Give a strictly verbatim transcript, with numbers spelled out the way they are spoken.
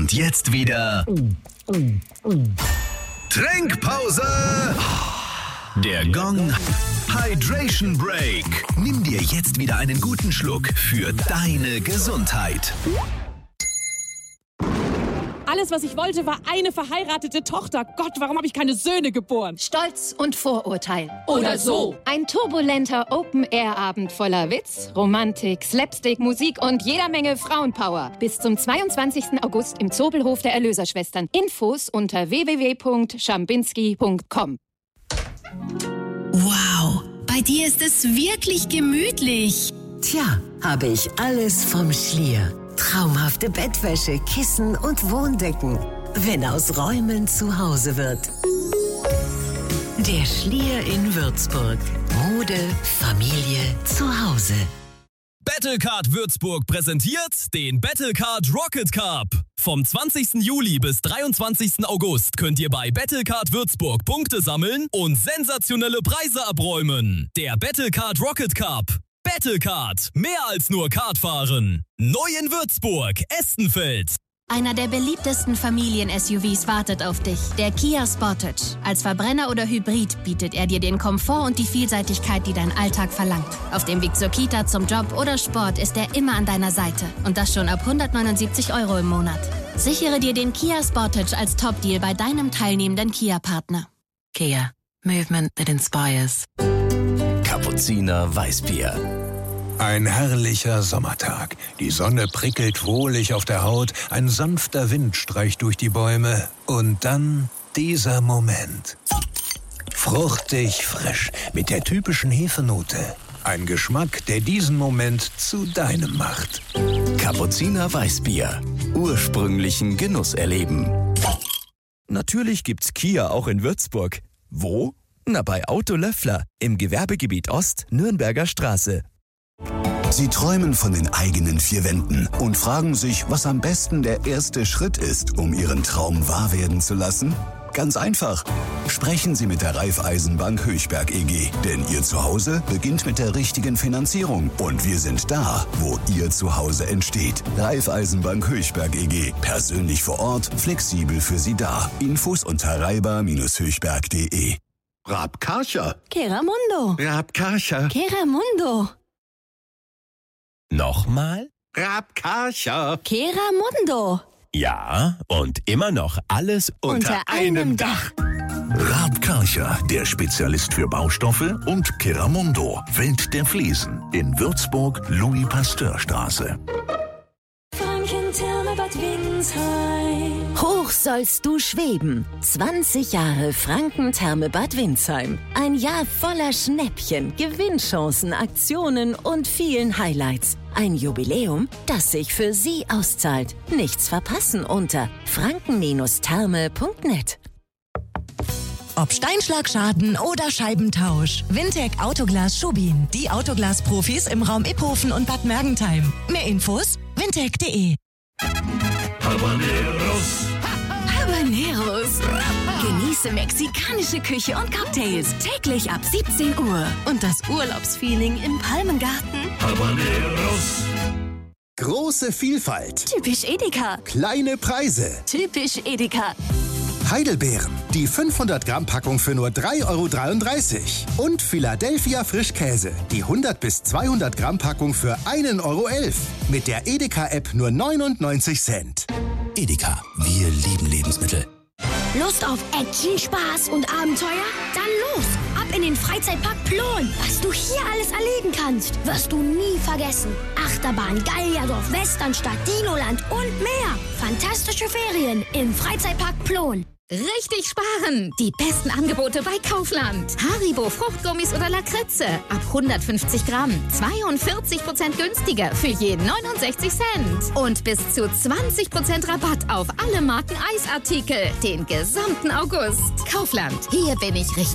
Und jetzt wieder Trinkpause. Der Gong Hydration Break. Nimm dir jetzt wieder einen guten Schluck für deine Gesundheit. Alles, was ich wollte, war eine verheiratete Tochter. Gott, warum habe ich keine Söhne geboren? Stolz und Vorurteil. Oder so. Ein turbulenter Open-Air-Abend voller Witz, Romantik, Slapstick, Musik und jeder Menge Frauenpower. Bis zum zweiundzwanzigsten August im Zobelhof der Erlöserschwestern. Infos unter w w w punkt schambinski punkt com. Wow, bei dir ist es wirklich gemütlich. Tja, habe ich alles vom Schlier. Traumhafte Bettwäsche, Kissen und Wohndecken. Wenn aus Räumen zu Hause wird. Der Schlier in Würzburg. Mode, Familie, zu Hause. Battlecard Würzburg präsentiert den Battlecard Rocket Cup. Vom zwanzigsten Juli bis dreiundzwanzigsten August könnt ihr bei Battlecard Würzburg Punkte sammeln und sensationelle Preise abräumen. Der Battlecard Rocket Cup. Battlecard. Mehr als nur Kartfahren. Neu in Würzburg, Estenfeld. Einer der beliebtesten Familien-S U Vs wartet auf dich. Der Kia Sportage. Als Verbrenner oder Hybrid bietet er dir den Komfort und die Vielseitigkeit, die dein Alltag verlangt. Auf dem Weg zur Kita, zum Job oder Sport ist er immer an deiner Seite. Und das schon ab hundertneunundsiebzig Euro im Monat. Sichere dir den Kia Sportage als Top-Deal bei deinem teilnehmenden Kia-Partner. Kia. Movement that inspires. Kapuziner Weißbier. Ein herrlicher Sommertag. Die Sonne prickelt wohlig auf der Haut, ein sanfter Wind streicht durch die Bäume. Und dann dieser Moment. Fruchtig frisch, mit der typischen Hefenote. Ein Geschmack, der diesen Moment zu deinem macht. Kapuziner Weißbier. Ursprünglichen Genuss erleben. Natürlich gibt's Kia auch in Würzburg. Wo? Na, bei Auto Löffler im Gewerbegebiet Ost, Nürnberger Straße. Sie träumen von den eigenen vier Wänden und fragen sich, was am besten der erste Schritt ist, um Ihren Traum wahr werden zu lassen? Ganz einfach. Sprechen Sie mit der Raiffeisenbank Höchberg E G, denn Ihr Zuhause beginnt mit der richtigen Finanzierung und wir sind da, wo Ihr Zuhause entsteht. Raiffeisenbank Höchberg E G. Persönlich vor Ort, flexibel für Sie da. Infos unter raiba Bindestrich höchberg punkt de. Raab Karcher. Keramundo. Raab Karcher. Keramundo. Nochmal? Raab Karcher. Keramundo. Ja, und immer noch alles unter, Unter einem Dach. Raab Karcher, der Spezialist für Baustoffe, und Keramundo, Welt der Fliesen, in Würzburg, Louis-Pasteur-Straße. Franken-Therme Bad Windsheim. Hoch sollst du schweben. zwanzig Jahre Franken-Therme Bad Windsheim. Ein Jahr voller Schnäppchen, Gewinnchancen, Aktionen und vielen Highlights. Ein Jubiläum, das sich für Sie auszahlt. Nichts verpassen unter franken Therme punkt net. Ob Steinschlagschaden oder Scheibentausch. Wintec Autoglas Schubin. Die Autoglas-Profis im Raum Iphofen und Bad Mergentheim. Mehr Infos wintec punkt de. Habaneros. Habaneros. Genieße mexikanische Küche und Cocktails. Täglich ab siebzehn Uhr. Und das Urlaubsfeeling im Palmengarten. Habaneros. Große Vielfalt. Typisch Edeka. Kleine Preise. Typisch Edeka. Heidelbeeren. Die fünfhundert Gramm Packung für nur drei Euro dreiunddreißig. Und Philadelphia Frischkäse. Die hundert bis zweihundert Gramm Packung für ein Euro elf. Mit der Edeka-App nur neunundneunzig Cent. Edeka, wir lieben Lebensmittel. Lust auf Action, Spaß und Abenteuer? Dann los! Ab in den Freizeitpark Plon. Was du hier alles erleben kannst, wirst du nie vergessen. Achterbahn, Gallierdorf, Westernstadt, Dinoland und mehr. Fantastische Ferien im Freizeitpark Plon. Richtig sparen! Die besten Angebote bei Kaufland. Haribo, Fruchtgummis oder Lakritze. Ab hundertfünfzig Gramm. zweiundvierzig Prozent günstiger für je neunundsechzig Cent. Und bis zu zwanzig Prozent Rabatt auf alle Marken Eisartikel. Den gesamten August. Kaufland. Hier bin ich richtig.